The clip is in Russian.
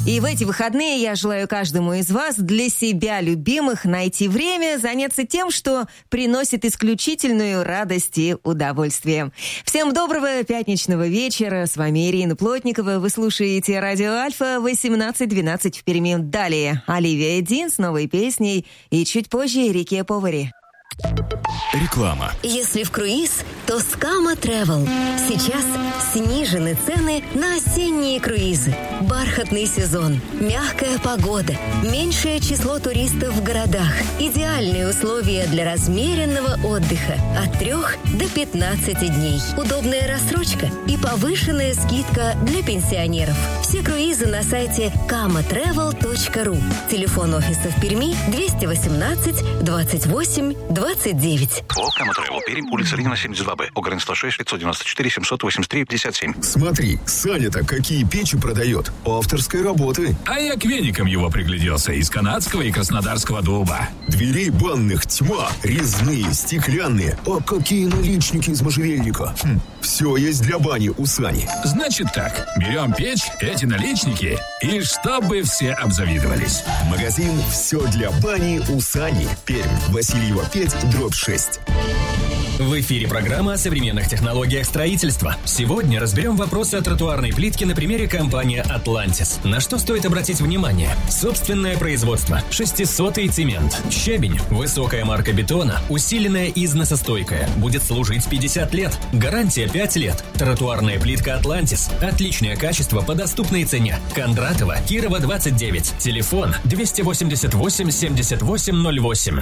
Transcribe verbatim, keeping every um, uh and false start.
И в эти выходные я желаю каждому из вас для себя любимых найти время заняться тем, что приносит исключительную радость и удовольствие. Всем доброго пятничного вечера. С вами Ирина Плотникова. Вы слушаете Радио Альфа восемнадцать двенадцать в Перми. Далее Оливия Дин с новой песней и чуть позже Рике Повари. Реклама. Если в круиз, то Скама Travel. Сейчас снижены цены на осенние круизы. Бархатный сезон, мягкая погода, меньшее число туристов в городах, идеальные условия для размеренного отдыха от трех до пятнадцати дней. Удобная рассрочка и повышенная скидка для пенсионеров. Все круизы на сайте кама тревел точка ру. Телефон офиса в Перми двести восемнадцать двадцать восемь двадцать девять. О, Кама Travel, Пермь, улица Ленина, семьдесят два Б, Огрен сто шесть, пятьсот девяносто четыре, семьсот восемьдесят три, пятьдесят семь. Смотри, Саня-то какие печи продает. Авторской работы. А я к веникам его пригляделся из канадского и краснодарского дуба. Дверей банных тьма, резные, стеклянные. А какие наличники из можжевельника. Хм, все есть для бани у Сани. Значит так, берем печь, эти наличники, и чтобы все обзавидовались. Магазин «Все для бани» у Сани. Пермь, Васильева пять, дробь шесть. В эфире программа о современных технологиях строительства. Сегодня разберем вопросы о тротуарной плитке на примере компании «Атлантис». На что стоит обратить внимание? Собственное производство, шестисотый цемент, щебень, высокая марка бетона, усиленная и износостойкая, будет служить пятьдесят лет, гарантия пять лет. Тротуарная плитка «Атлантис», отличное качество по доступной цене. Кондратова, Кирова, двадцать девять, телефон двести восемьдесят восемь семьдесят восемь ноль восемь.